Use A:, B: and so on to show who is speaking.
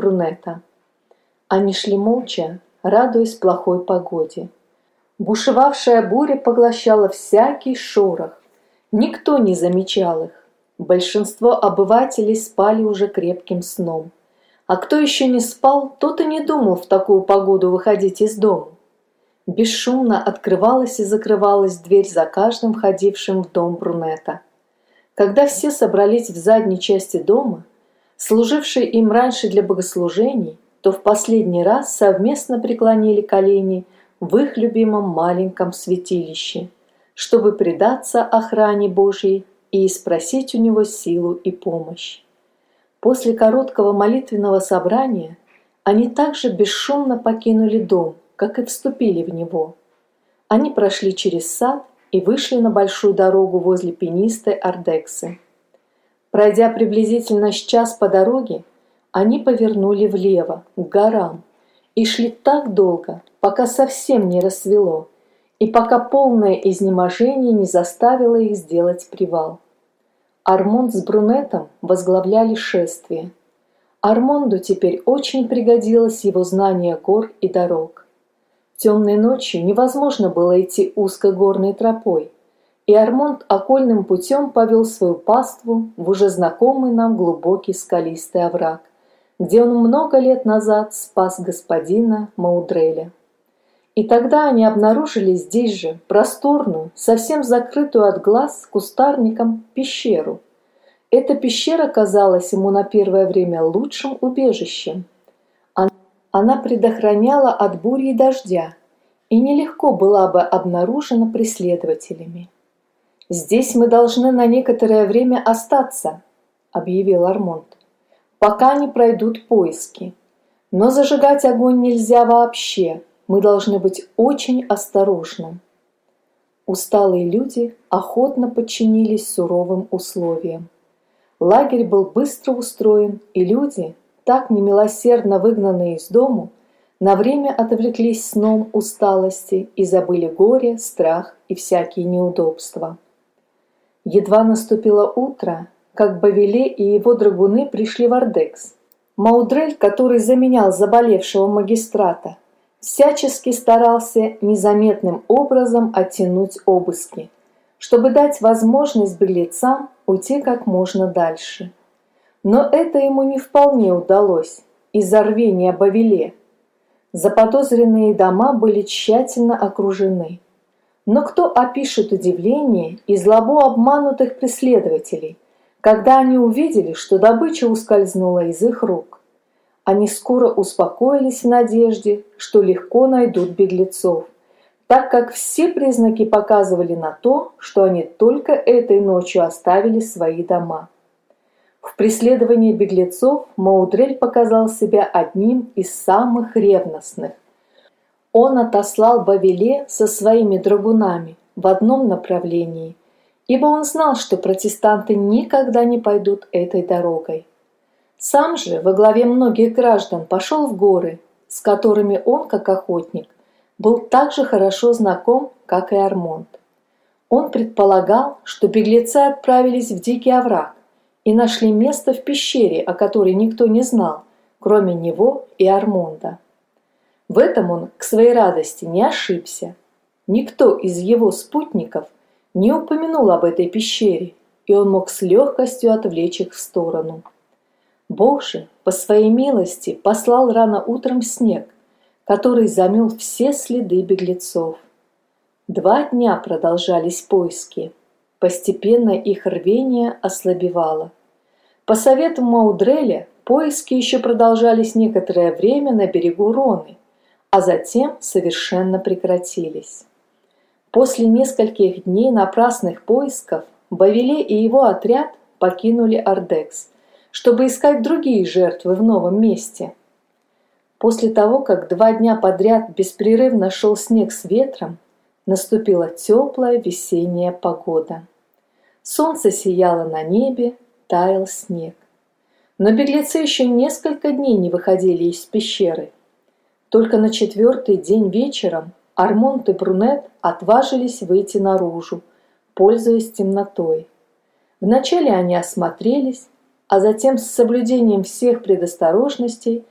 A: Брунета. Они шли молча, радуясь плохой погоде. Бушевавшая буря поглощала всякий шорох. Никто не замечал их. Большинство обывателей спали уже крепким сном. А кто еще не спал, тот и не думал в такую погоду выходить из дома. Бесшумно открывалась и закрывалась дверь за каждым входившим в дом Брунета. Когда все собрались в задней части дома, служившей им раньше для богослужений, то в последний раз совместно преклонили колени в их любимом маленьком святилище, чтобы предаться охране Божьей и спросить у него силу и помощь. После короткого молитвенного собрания они также бесшумно покинули дом, как и вступили в него. Они прошли через сад и вышли на большую дорогу возле пенистой Ардексы. Пройдя приблизительно с час по дороге, они повернули влево, к горам, и шли так долго, пока совсем не рассвело, и пока полное изнеможение не заставило их сделать привал. Армонд с Брунетом возглавляли шествие. Армонду теперь очень пригодилось его знание гор и дорог. Темной ночью невозможно было идти узкогорной тропой, и Армонд окольным путем повел свою паству в уже знакомый нам глубокий скалистый овраг, где он много лет назад спас господина Маудреля. И тогда они обнаружили здесь же просторную, совсем закрытую от глаз кустарником пещеру. Эта пещера казалась ему на первое время лучшим убежищем. Она предохраняла от бури и дождя и нелегко была бы обнаружена преследователями. «Здесь мы должны на некоторое время остаться», — объявил Армонд, «пока не пройдут поиски. Но зажигать огонь нельзя вообще. Мы должны быть очень осторожны». Усталые люди охотно подчинились суровым условиям. Лагерь был быстро устроен, и люди, так немилосердно выгнанные из дому, на время отвлеклись сном усталости и забыли горе, страх и всякие неудобства. Едва наступило утро, как Бавиле и его драгуны пришли в Ардекс. Маудрель, который заменял заболевшего магистрата, всячески старался незаметным образом оттянуть обыски, чтобы дать возможность беглецам уйти как можно дальше. Но это ему не вполне удалось из-за рвения Бавиле. Заподозренные дома были тщательно окружены. Но кто опишет удивление и злобу обманутых преследователей, когда они увидели, что добыча ускользнула из их рук? Они скоро успокоились в надежде, что легко найдут беглецов, так как все признаки показывали на то, что они только этой ночью оставили свои дома. В преследовании беглецов Маудрель показал себя одним из самых ревностных. Он отослал Бавиле со своими драгунами в одном направлении, ибо он знал, что протестанты никогда не пойдут этой дорогой. Сам же во главе многих граждан пошел в горы, с которыми он, как охотник, был так же хорошо знаком, как и Армонд. Он предполагал, что беглецы отправились в дикий овраг и нашли место в пещере, о которой никто не знал, кроме него и Армонда. В этом он, к своей радости, не ошибся. Никто из его спутников не упомянул об этой пещере, и он мог с легкостью отвлечь их в сторону. Бог же, по своей милости, послал рано утром снег, который замел все следы беглецов. 2 дня продолжались поиски. Постепенно их рвение ослабевало. По совету Маудреля, поиски еще продолжались некоторое время на берегу Роны, а затем совершенно прекратились. После нескольких дней напрасных поисков Бавиле и его отряд покинули Ардекс, чтобы искать другие жертвы в новом месте. После того, как 2 дня подряд беспрерывно шел снег с ветром, наступила теплая весенняя погода. Солнце сияло на небе, таял снег. Но беглецы еще несколько дней не выходили из пещеры. Только на 4-й день вечером Армонд и Брунет отважились выйти наружу, пользуясь темнотой. Вначале они осмотрелись, а затем с соблюдением всех предосторожностей